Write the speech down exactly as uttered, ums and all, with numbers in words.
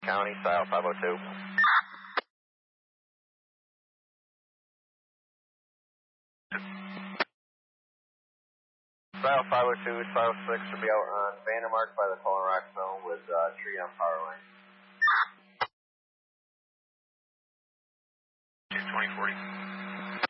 County, style five oh two. Style five oh two, style six should be out on Vandermark by the Colin Rock Zone with uh, tree on power line. twenty forty.